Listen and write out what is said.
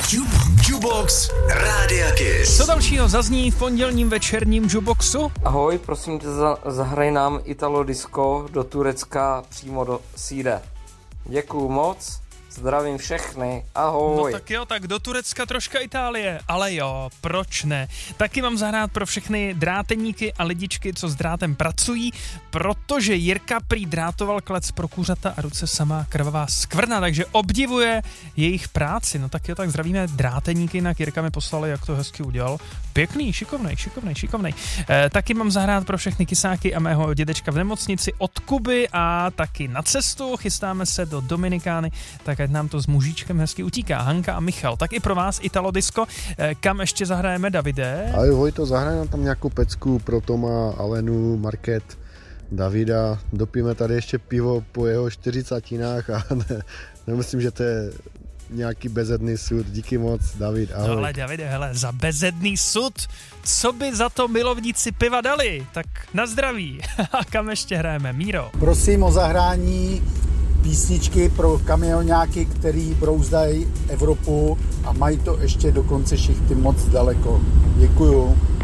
Jubox Rádia Kiss. Co dalšího zazní v pondělním večerním Juboxu? Ahoj, prosím tě, zahraj nám Italo Disco do Turecka přímo do Sýre. Děkuju moc, zdravím všechny, ahoj. No tak jo, tak do Turecka troška Itálie, ale jo, proč ne? Taky mám zahrát pro všechny dráteníky a lidičky, co s drátem pracují, protože Jirka prý drátoval klec pro kuřata a ruce samá krvavá skvrna, takže obdivuje jejich práci. No tak jo, tak zdravíme dráteníky, jinak Jirka mi poslali, jak to hezky udělal. Pěkný, šikovnej. Taky mám zahrát pro všechny kysáky a mého dědečka v nemocnici od Kuby a taky na cestu, chystáme se do Dominikány, tak ať nám to s mužíčkem hezky utíká. Hanka a Michal, tak i pro vás Italo Disco. Kam ještě zahrajeme, Davide? Ale Vojto, zahraj nám tam nějakou pecku pro Toma, Alenu, Market, Davida. Dopíme tady ještě pivo po jeho 40 a nemyslím, že to je nějaký bezedný sud. Díky moc, David, ahoj. No ale Davide, hele, za bezedný sud, co by za to milovníci piva dali? Tak na zdraví. A kam ještě hrajeme, Míro? Prosím o zahrání písničky pro kamionáky, který brouzdají Evropu a mají to ještě do konce šichty moc daleko. Děkuju.